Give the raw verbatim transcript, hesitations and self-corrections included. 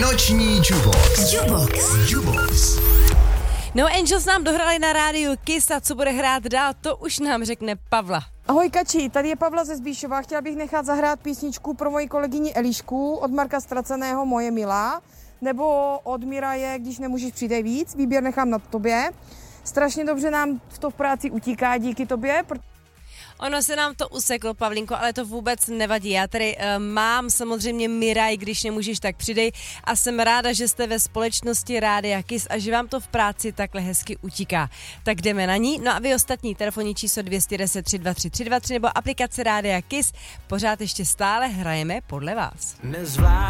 Noční Jukebox. Jukebox. Jukebox. No Angels nám dohrali na rádiu Kiss a co bude hrát dál, to už nám řekne Pavla. Ahoj Kači, tady je Pavla ze Zbíšova. Chtěla bych nechat zahrát písničku pro moji kolegyni Elišku od Marka Ztraceného Moje milá, nebo od Miraje Když nemůžeš přidej víc. Výběr nechám na tobě. Strašně dobře nám v to v práci utíká díky tobě. Ono se nám to useklo, Pavlinko, ale to vůbec nevadí. Já tady uh, mám samozřejmě Miraj, Když nemůžeš, tak přidej a jsem ráda, že jste ve společnosti Rádia Kiss a že vám to v práci takhle hezky utíká. Tak jdeme na ní. No a vy ostatní, telefonní číslo dvě jedna deset tři dva tři tři dva tři nebo aplikace Rádia Kiss. Pořád ještě stále hrajeme podle vás. Nezvlád